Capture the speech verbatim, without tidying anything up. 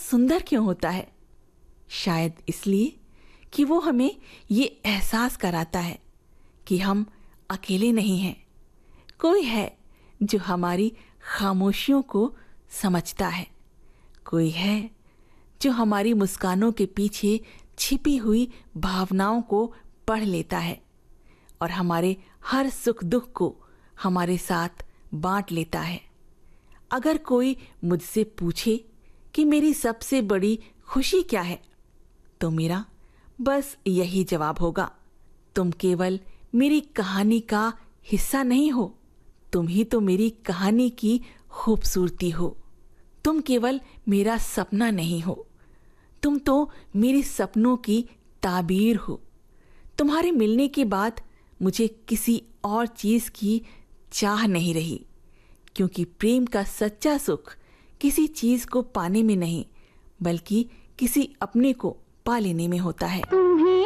सुंदर क्यों होता है? शायद इसलिए कि वो हमें ये एहसास कराता है कि हम अकेले नहीं हैं। कोई है जो हमारी खामोशियों को समझता है। कोई है जो हमारी मुस्कानों के पीछे छिपी हुई भावनाओं को पढ़ लेता है और हमारे हर सुख दुख को हमारे साथ बांट लेता है। अगर कोई मुझसे पूछे कि मेरी सबसे बड़ी खुशी क्या है, तो मेरा बस यही जवाब होगा, तुम केवल मेरी कहानी का हिस्सा नहीं हो, तुम ही तो मेरी कहानी की खूबसूरती हो। तुम केवल मेरा सपना नहीं हो, तुम तो मेरे सपनों की ताबीर हो। तुम्हारे मिलने के बाद मुझे किसी और चीज़ की चाह नहीं रही, क्योंकि प्रेम का सच्चा सुख किसी चीज़ को पाने में नहीं, बल्कि किसी अपने को पा लेने में होता है।